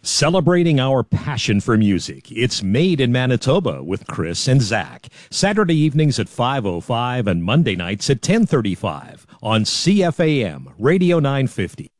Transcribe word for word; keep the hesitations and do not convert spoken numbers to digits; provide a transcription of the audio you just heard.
Celebrating our passion for music, it's Made in Manitoba with Chris and Zach. Saturday evenings at five oh five and Monday nights at ten thirty-five on C F A M Radio nine fifty.